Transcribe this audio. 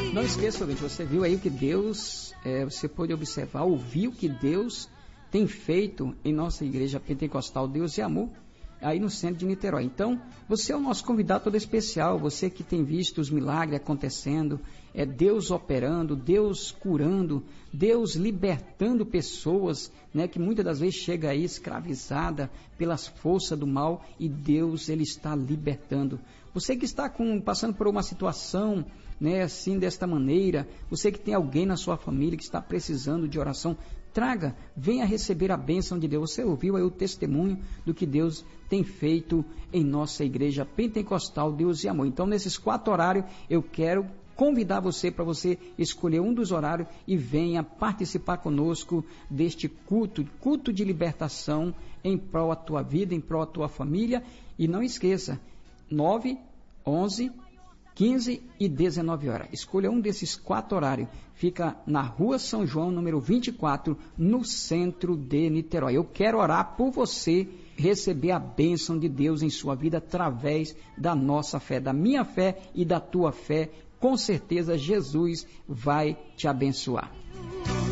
Não esqueça, ouvinte, você viu aí o que Deus, você pôde observar, ouvir o que Deus tem feito em nossa igreja pentecostal Deus e Amor, aí no centro de Niterói. Então, você é o nosso convidado todo especial, você que tem visto os milagres acontecendo, Deus operando, Deus curando, Deus libertando pessoas, né, que muitas das vezes chega aí escravizada pelas forças do mal, e Deus, Ele está libertando. Você que está passando por uma situação, né, assim, desta maneira, você que tem alguém na sua família que está precisando de oração, traga, venha receber a bênção de Deus. Você ouviu aí o testemunho do que Deus tem feito em nossa igreja pentecostal Deus e Amor. Então, nesses 4 horários, eu quero convidar você para você escolher um dos horários e venha participar conosco deste culto de libertação em prol da tua vida, em prol da tua família. E não esqueça, 9, 11, 15 e 19 horas. Escolha um desses 4 horários. Fica na Rua São João, número 24, no centro de Niterói. Eu quero orar por você receber a bênção de Deus em sua vida através da nossa fé, da minha fé e da tua fé. Com certeza Jesus vai te abençoar.